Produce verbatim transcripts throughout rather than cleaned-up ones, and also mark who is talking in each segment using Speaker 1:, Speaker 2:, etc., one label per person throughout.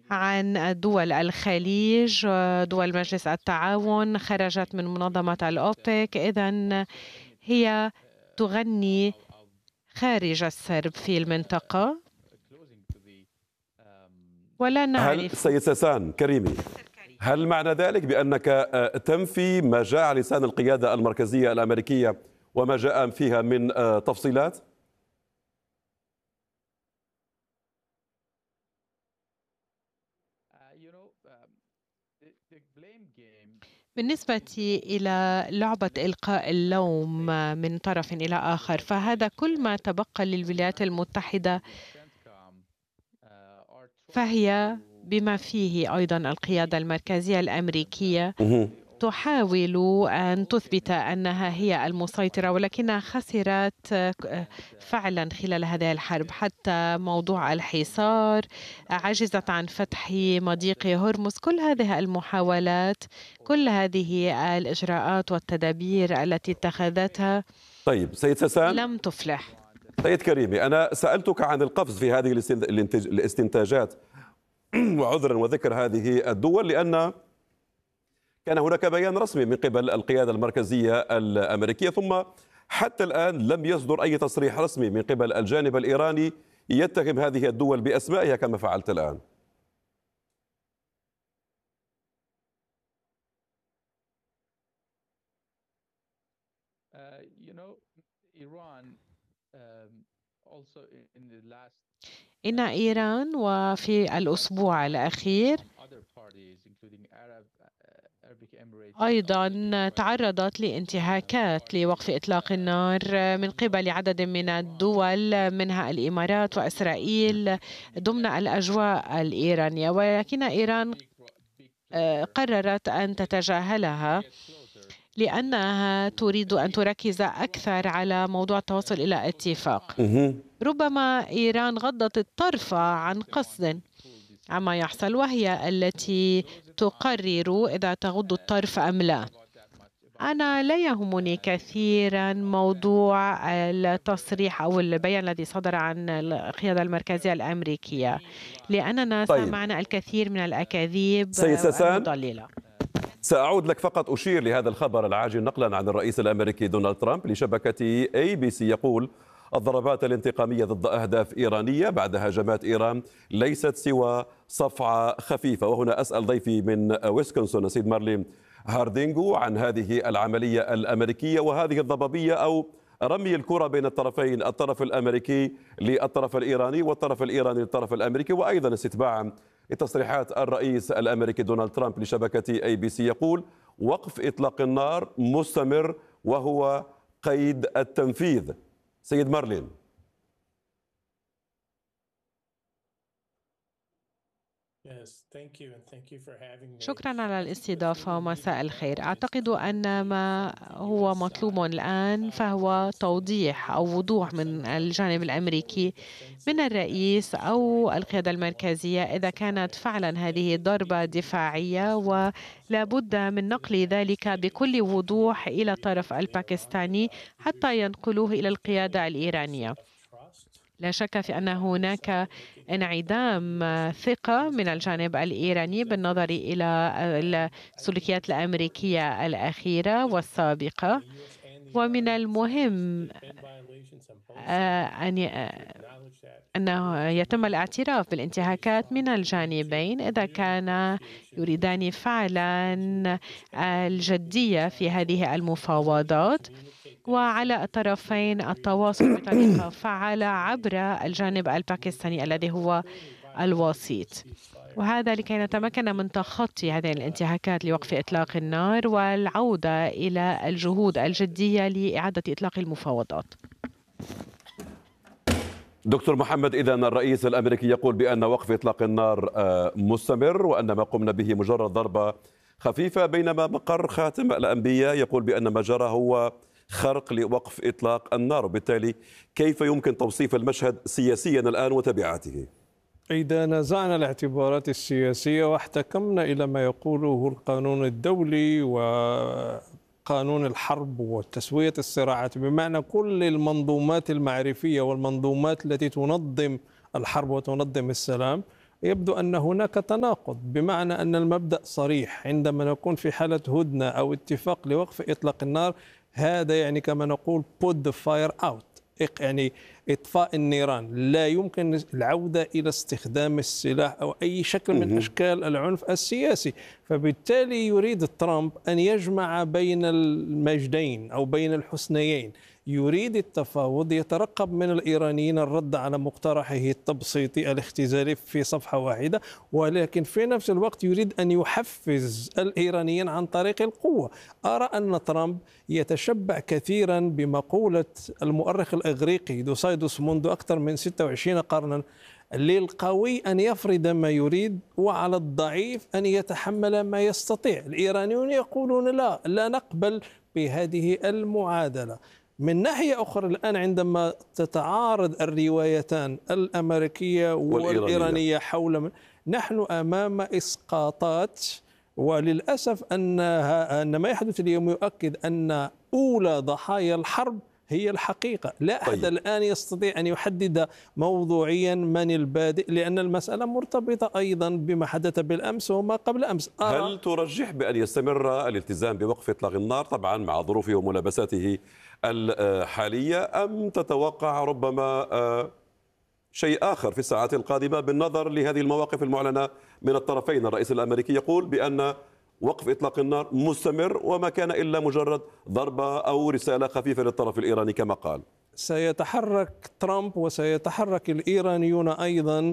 Speaker 1: عن دول الخليج، دول مجلس التعاون خرجت من منظمة الأوبك، إذن هي تغني خارج السرب في المنطقة ولا
Speaker 2: هل
Speaker 1: نعرف.
Speaker 2: سيد ساسان كريمي، هل معنى ذلك بأنك تنفي ما جاء على لسان القيادة المركزية الأمريكية وما جاء فيها من تفصيلات؟
Speaker 1: بالنسبة إلى لعبة إلقاء اللوم من طرف إلى آخر، فهذا كل ما تبقى للولايات المتحدة، فهي بما فيه أيضا القيادة المركزية الأمريكية تحاول أن تثبت أنها هي المسيطرة، ولكنها خسرت فعلا خلال هذه الحرب. حتى موضوع الحصار، عجزت عن فتح مضيق هرمز. كل هذه المحاولات، كل هذه الإجراءات والتدابير التي اتخذتها
Speaker 2: طيب سيد ساسان،
Speaker 1: لم تفلح.
Speaker 2: سيد كريمي، أنا سألتك عن القفز في هذه الاستنتاجات وعذرا وذكر هذه الدول لأن كان هناك بيان رسمي من قبل القيادة المركزية الأمريكية، ثم حتى الآن لم يصدر أي تصريح رسمي من قبل الجانب الإيراني يتهم هذه الدول بأسمائها كما فعلت الآن.
Speaker 1: إن إيران وفي الأسبوع الأخير أيضا تعرضت لانتهاكات لوقف إطلاق النار من قبل عدد من الدول، منها الإمارات وإسرائيل، ضمن الأجواء الإيرانية، ولكن إيران قررت أن تتجاهلها لأنها تريد أن تركز أكثر على موضوع التوصل إلى اتفاق. ربما إيران غضت الطرف عن قصد عما يحصل، وهي التي تقرر إذا تغض الطرف أم لا. أنا لا يهمني كثيرا موضوع التصريح أو البيان الذي صدر عن القيادة المركزية الأمريكية، لأننا
Speaker 2: طيب.
Speaker 1: سمعنا الكثير من الأكاذيب المضللة.
Speaker 2: سأعود لك فقط أشير لهذا الخبر العاجل نقلا عن الرئيس الأمريكي دونالد ترامب لشبكة اي بي سي، يقول: الضربات الانتقامية ضد أهداف إيرانية بعد هجمات إيران ليست سوى صفعة خفيفة. وهنا أسأل ضيفي من ويسكونسن السيد مارلين هاردينغو عن هذه العملية الأمريكية وهذه الضبابية أو رمي الكرة بين الطرفين، الطرف الأمريكي للطرف الإيراني والطرف الإيراني للطرف الأمريكي، وأيضا استتباعا لتصريحات الرئيس الأمريكي دونالد ترامب لشبكة اي بي سي يقول: وقف إطلاق النار مستمر وهو قيد التنفيذ. سيد مارلين.
Speaker 1: شكرا على الاستضافة ومساء الخير. أعتقد أن ما هو مطلوب الآن فهو توضيح أو وضوح من الجانب الأمريكي، من الرئيس أو القيادة المركزية، إذا كانت فعلا هذه ضربة دفاعية، ولا بد من نقل ذلك بكل وضوح إلى الطرف الباكستاني حتى ينقلوه إلى القيادة الإيرانية. لا شك في أن هناك انعدام ثقة من الجانب الإيراني بالنظر إلى السلوكيات الأمريكية الأخيرة والسابقة، ومن المهم أن أنه يتم الاعتراف بالانتهاكات من الجانبين إذا كان يريدان فعلا الجدية في هذه المفاوضات، وعلى الطرفين التواصل بطريقة فعالة عبر الجانب الباكستاني الذي هو الوسيط، وهذا لكي نتمكن من تخطي هذه الانتهاكات لوقف إطلاق النار والعودة إلى الجهود الجدية لإعادة إطلاق المفاوضات.
Speaker 2: دكتور محمد، إذن الرئيس الأمريكي يقول بأن وقف إطلاق النار مستمر وأن ما قمنا به مجرد ضربة خفيفة، بينما مقر خاتم الأنبياء يقول بأن ما جرى هو خرق لوقف إطلاق النار. وبالتالي كيف يمكن توصيف المشهد سياسيا الآن وتبعاته؟
Speaker 3: إذا نزعنا الاعتبارات السياسية واحتكمنا إلى ما يقوله القانون الدولي وقانون الحرب وتسوية الصراعات، بمعنى كل المنظومات المعرفية والمنظومات التي تنظم الحرب وتنظم السلام، يبدو أن هناك تناقض، بمعنى أن المبدأ صريح. عندما نكون في حالة هدنة أو اتفاق لوقف إطلاق النار، هذا يعني كما نقول put the fire out، يعني إطفاء النيران. لا يمكن العودة إلى استخدام السلاح أو أي شكل من أشكال العنف السياسي. فبالتالي يريد ترامب أن يجمع بين المجدين أو بين الحسنيين، يريد التفاوض، يترقب من الإيرانيين الرد على مقترحه التبسيطي الاختزالي في صفحة واحدة، ولكن في نفس الوقت يريد أن يحفز الإيرانيين عن طريق القوة. أرى أن ترامب يتشبع كثيرا بمقولة المؤرخ الإغريقي دوسايدوس منذ أكثر من ستة وعشرين قرنا: للقوي أن يفرض ما يريد وعلى الضعيف أن يتحمل ما يستطيع. الإيرانيون يقولون لا، لا نقبل بهذه المعادلة. من ناحية أخرى الآن عندما تتعارض الروايتان الأمريكية والإيرانية حول من، نحن أمام إسقاطات. وللأسف أن أن ما يحدث اليوم يؤكد أن أولى ضحايا الحرب هي الحقيقة. لا أحد طيب. الآن يستطيع أن يحدد موضوعيا من البادئ، لأن المسألة مرتبطة أيضا بما حدث بالأمس وما قبل أمس.
Speaker 2: هل ترجح بأن يستمر الالتزام بوقف إطلاق النار طبعا مع ظروفه وملابساته الحالية، أم تتوقع ربما شيء آخر في الساعات القادمة بالنظر لهذه المواقف المعلنة من الطرفين؟ الرئيس الأمريكي يقول بأن وقف إطلاق النار مستمر وما كان إلا مجرد ضربة أو رسالة خفيفة للطرف الإيراني كما قال.
Speaker 3: سيتحرك ترامب وسيتحرك الإيرانيون أيضا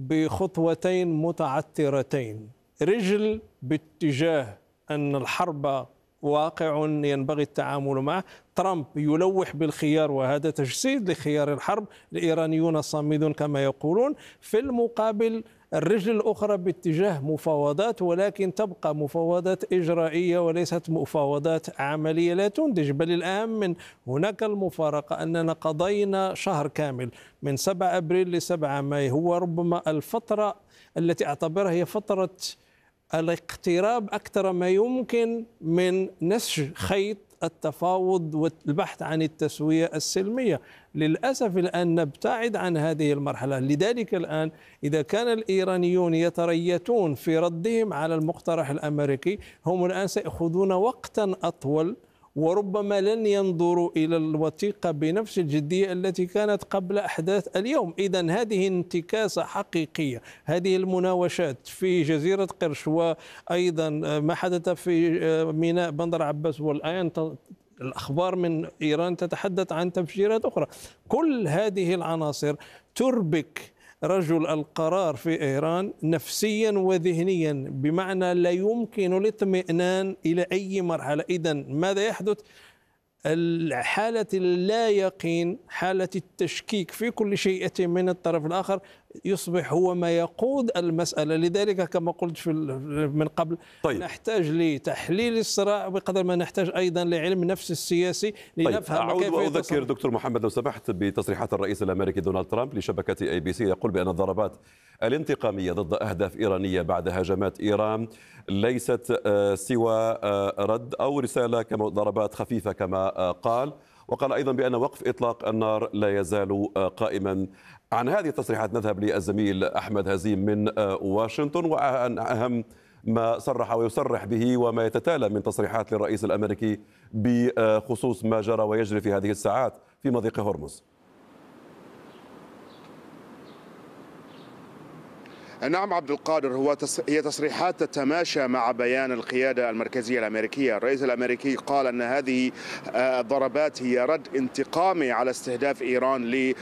Speaker 3: بخطوتين متعثرتين: رجل باتجاه أن الحرب واقع ينبغي التعامل معه، ترامب يلوح بالخيار وهذا تجسيد لخيار الحرب، الإيرانيون صامدون كما يقولون. في المقابل الرجل الأخرى باتجاه مفاوضات، ولكن تبقى مفاوضات إجرائية وليست مفاوضات عملية لا تنتج. بل الأهم من هناك المفارقة أننا قضينا شهر كامل من سبعة أبريل لسبعة ماي، هو ربما الفترة التي أعتبرها هي فترة الاقتراب أكثر ما يمكن من نسج خيط التفاوض والبحث عن التسوية السلمية. للأسف الآن نبتعد عن هذه المرحلة. لذلك الآن إذا كان الإيرانيون يتريثون في ردهم على المقترح الأمريكي، هم الآن سيأخذون وقتا أطول، وربما لن ينظروا إلى الوثيقة بنفس الجدية التي كانت قبل أحداث اليوم. إذن هذه انتكاسة حقيقية. هذه المناوشات في جزيرة قرش وأيضا ما حدث في ميناء بندر عباس، والآن الأخبار من إيران تتحدث عن تفجيرات أخرى، كل هذه العناصر تربك رجل القرار في إيران نفسيا وذهنيا، بمعنى لا يمكن الاطمئنان إلى أي مرحلة. إذن ماذا يحدث؟ حالة اللا يقين، حالة التشكيك في كل شيء من الطرف الآخر، يصبح هو ما يقود المسألة. لذلك كما قلت في من قبل طيب. نحتاج لتحليل الصراع بقدر ما نحتاج أيضا لعلم النفس السياسي لنفهم
Speaker 2: طيب.
Speaker 3: كيف
Speaker 2: أعود وأذكر دكتور محمد لو سمحت بتصريحات الرئيس الأمريكي دونالد ترامب لشبكة أي بي سي، يقول بأن الضربات الانتقامية ضد أهداف إيرانية بعد هجمات إيران ليست سوى رد أو رسالة كما ضربات خفيفة كما قال، وقال أيضا بأن وقف إطلاق النار لا يزال قائما. عن هذه التصريحات نذهب للزميل أحمد هزيم من واشنطن، وعن أهم ما صرح ويصرح به وما يتتالى من تصريحات للرئيس الأمريكي بخصوص ما جرى ويجري في هذه الساعات في مضيق هرمز.
Speaker 4: نعم عبد القادر، هو هي تصريحات تتماشى مع بيان القيادة المركزية الأمريكية. الرئيس الأمريكي قال أن هذه الضربات هي رد انتقامي على استهداف إيران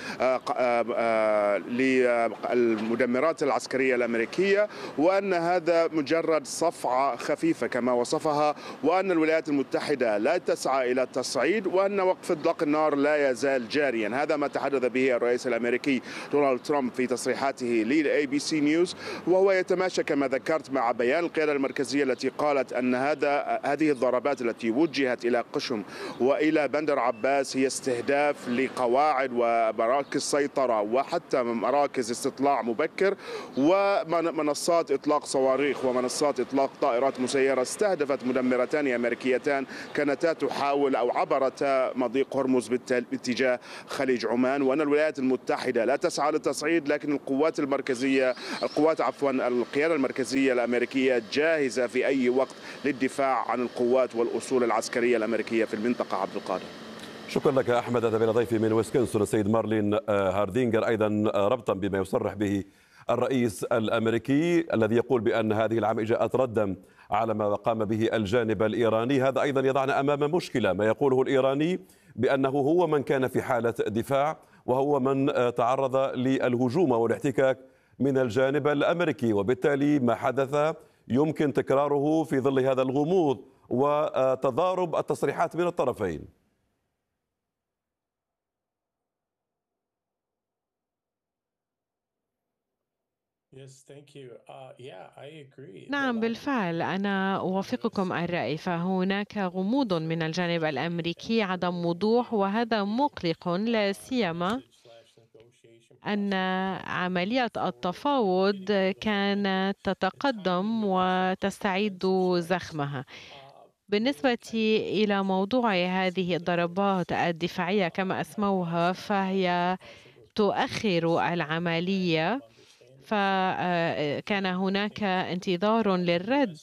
Speaker 4: للمدمرات العسكرية الأمريكية، وأن هذا مجرد صفعة خفيفة كما وصفها، وأن الولايات المتحدة لا تسعى إلى التصعيد، وأن وقف إطلاق النار لا يزال جاريا. هذا ما تحدث به الرئيس الأمريكي دونالد ترامب في تصريحاته للأي بي سي نيوز، وهو يتماشى كما ذكرت مع بيان القيادة المركزية التي قالت أن هذا هذه الضربات التي وجهت إلى قشم وإلى بندر عباس هي استهداف لقواعد ومراكز سيطرة وحتى مراكز استطلاع مبكر ومنصات إطلاق صواريخ ومنصات إطلاق طائرات مسيرة استهدفت مدمرتان أمريكيتان كانتا تحاول أو عبرتا مضيق هرمز باتجاه خليج عمان، وأن الولايات المتحدة لا تسعى للتصعيد، لكن القوات المركزية قوات عفوا القيادة المركزية الأمريكية جاهزة في أي وقت للدفاع عن القوات والأصول العسكرية الأمريكية في المنطقة. عبد القادر.
Speaker 2: شكرا لك أحمد. هذا بين ضيفي من ويسكنسن السيد مارلين هاردينجر. أيضا ربطا بما يصرح به الرئيس الأمريكي الذي يقول بأن هذه العملية جاءت ردا على ما قام به الجانب الإيراني، هذا أيضا يضعنا أمام مشكلة. ما يقوله الإيراني بأنه هو من كان في حالة دفاع وهو من تعرض للهجوم والاحتكاك من الجانب الأمريكي، وبالتالي ما حدث يمكن تكراره في ظل هذا الغموض وتضارب التصريحات من الطرفين.
Speaker 1: نعم بالفعل، أنا أوافقكم الرأي، فهناك غموض من الجانب الأمريكي، عدم وضوح، وهذا مقلق، لا سيما أن عملية التفاوض كانت تتقدم وتستعيد زخمها. بالنسبة إلى موضوع هذه الضربات الدفاعية كما أسموها، فهي تؤخر العملية، فكان هناك انتظار للرد،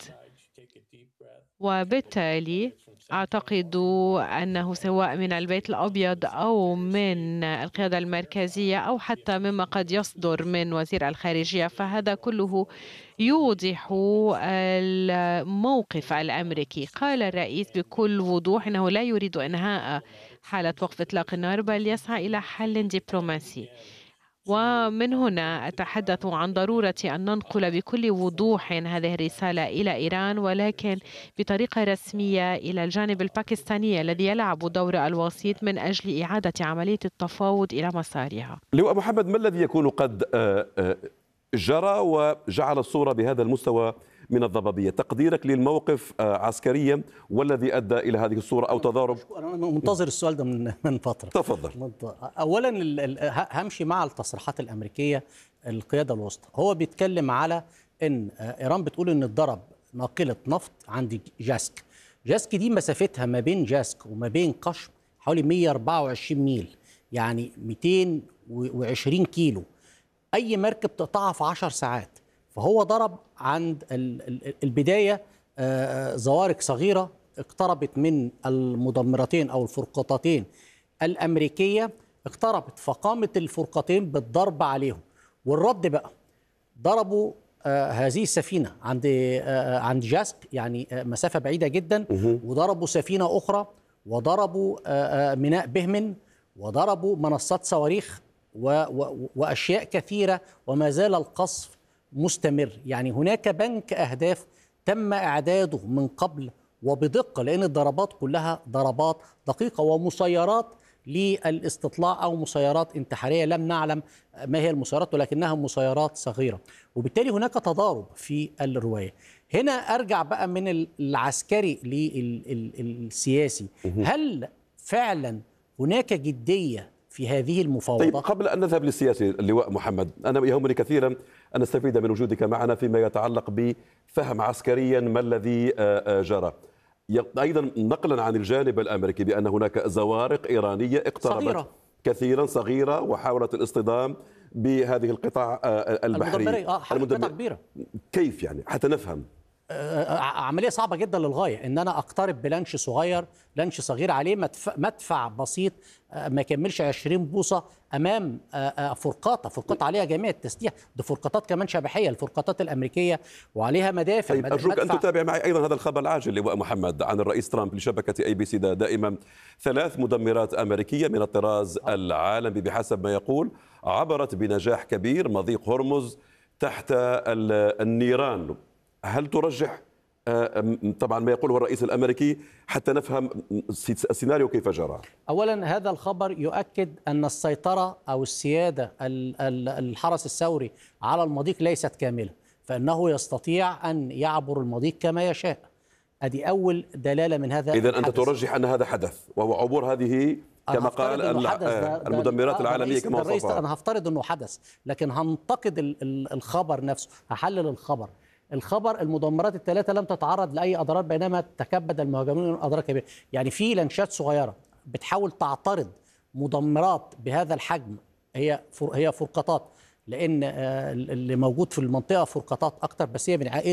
Speaker 1: وبالتالي أعتقد أنه سواء من البيت الأبيض أو من القيادة المركزية أو حتى مما قد يصدر من وزير الخارجية، فهذا كله يوضح الموقف الأمريكي. قال الرئيس بكل وضوح أنه لا يريد إنهاء حالة وقف إطلاق النار، بل يسعى إلى حل دبلوماسي. ومن هنا أتحدث عن ضرورة أن ننقل بكل وضوح هذه الرسالة إلى إيران، ولكن بطريقة رسمية إلى الجانب الباكستاني الذي يلعب دور الوسيط من أجل إعادة عملية التفاوض إلى مسارها.
Speaker 2: لواء محمد، ما الذي يكون قد جرى وجعل الصورة بهذا المستوى من الضبابية؟ تقديرك للموقف عسكريا والذي أدى إلى هذه الصورة أو تضارب؟
Speaker 5: أنا منتظر السؤال ده من من فترة.
Speaker 2: تفضل.
Speaker 5: أولا همشي مع التصريحات الأمريكية القيادة الوسطى. هو بيتكلم على أن إيران بتقول أن اتضرب ناقلة نفط عند جاسك. جاسك دي مسافتها ما بين جاسك وما بين قشم حوالي مئة وأربعة وعشرين ميل، يعني مئتين وعشرين كيلو. أي مركب تقطعها في عشر ساعات. فهو ضرب عند البداية زوارق صغيرة اقتربت من المدمرتين أو الفرقاطتين الأمريكية، اقتربت فقامت الفرقاطين بالضرب عليهم. والرد بقى ضربوا هذه السفينة عند عند جاسك، يعني مسافة بعيدة جدا، وضربوا سفينة أخرى، وضربوا ميناء بهمن، وضربوا منصات صواريخ وأشياء كثيرة، وما زال القصف مستمر. يعني هناك بنك أهداف تم إعداده من قبل وبدقة، لأن الضربات كلها ضربات دقيقة ومسيرات للاستطلاع أو مسيرات انتحارية، لم نعلم ما هي المسيرات ولكنها مسيرات صغيرة، وبالتالي هناك تضارب في الرواية. هنا أرجع بقى من العسكري للسياسي. هل فعلا هناك جدية في هذه المفاوضات؟
Speaker 2: طيب، قبل أن نذهب للسياسي اللواء محمد، أنا يهمني كثيرا أن نستفيد من وجودك معنا فيما يتعلق بفهم عسكريا ما الذي جرى. أيضا نقلا عن الجانب الأمريكي بأن هناك زوارق إيرانية اقتربت صغيرة. كثيرا صغيرة وحاولت الاصطدام بهذه القطع البحرية
Speaker 5: آه المدمرة كبيرة.
Speaker 2: كيف يعني حتى نفهم؟
Speaker 5: عملية صعبة جدا للغاية ان انا اقترب بلانش صغير، لانش صغير عليه مدفع, مدفع بسيط ما يكملش عشرين بوصة امام فرقاطة فرقاطة عليها جميع التسليح. ده فرقاطات كمان شبحية، الفرقاطات الامريكية وعليها مدافع.
Speaker 2: طيب ارجوك ان تتابع معي ايضا هذا الخبر العاجل لواء محمد عن الرئيس ترامب لشبكة اي بي سي دائما. ثلاث مدمرات امريكية من الطراز العالمي بحسب ما يقول عبرت بنجاح كبير مضيق هرمز تحت النيران. هل ترجح طبعا ما يقوله الرئيس الأمريكي حتى نفهم السيناريو كيف جرى؟
Speaker 5: أولا هذا الخبر يؤكد أن السيطرة أو السيادة الحرس الثوري على المضيق ليست كاملة، فإنه يستطيع أن يعبر المضيق كما يشاء. هذه أول دلالة من هذا.
Speaker 2: إذن أنت ترجح أن هذا حدث وهو عبور هذه كما قال المدمرات العالمية كما وصفها.
Speaker 5: أنا هفترض أنه حدث، لكن هنتقد الخبر نفسه، هحلل الخبر. الخبر المدمرات الثلاثة لم تتعرض لأي أضرار، بينما تكبد المهاجمين من أضرار كبيرة. يعني في لانشات صغيرة بتحاول تعترض مدمرات بهذا الحجم، هي هي فرقاطات لان اللي موجود في المنطقه فرقاطات اكتر، بس هي من عائله